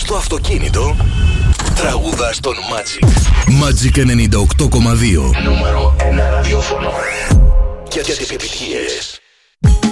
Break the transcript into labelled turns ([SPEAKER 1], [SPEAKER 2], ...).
[SPEAKER 1] στο αυτοκίνητο, τραγουδάς τον Magic. Magic 98,2. Νούμερο 1 ραδιόφωνο. Για τις επιτυχίες.